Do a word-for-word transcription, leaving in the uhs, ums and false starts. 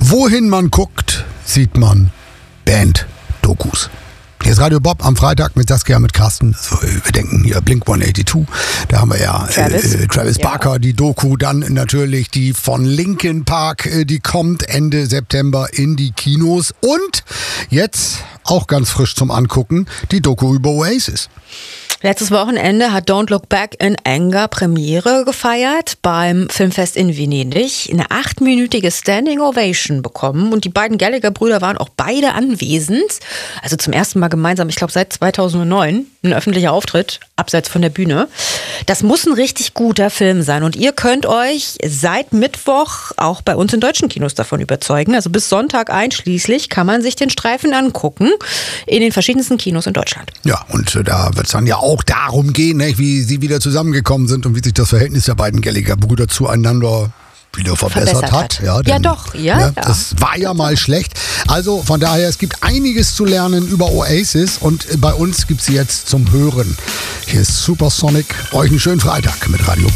Wohin man guckt, sieht man Band-Dokus. Hier ist Radio Bob am Freitag mit Saskia, mit Carsten. Also, wir denken hier Blink hundertzweiundachtzig. Da haben wir ja Travis, äh, Travis ja. Barker, die Doku. Dann natürlich die von Linkin Park. Äh, die kommt Ende September in die Kinos. Und jetzt auch ganz frisch zum Angucken, die Doku über Oasis. Letztes Wochenende hat Don't Look Back in Anger Premiere gefeiert beim Filmfest in Venedig. Eine achtminütige Standing Ovation bekommen und die beiden Gallagher-Brüder waren auch beide anwesend. Also zum ersten Mal gemeinsam, ich glaube seit zweitausendneun, ein öffentlicher Auftritt, abseits von der Bühne. Das muss ein richtig guter Film sein und ihr könnt euch seit Mittwoch auch bei uns in deutschen Kinos davon überzeugen. Also bis Sonntag einschließlich kann man sich den Streifen angucken in den verschiedensten Kinos in Deutschland. Ja, und äh, da wird es dann ja auch darum gehen, ne, wie sie wieder zusammengekommen sind und wie sich das Verhältnis der beiden Gallagher-Brüder zueinander wieder verbessert, verbessert hat. hat. Ja, denn, ja doch, ja, ne, ja. Das war ja mal schlecht. Also von daher, es gibt einiges zu lernen über Oasis und bei uns gibt es sie jetzt zum Hören. Hier ist Supersonic. Euch einen schönen Freitag mit Radio Bob.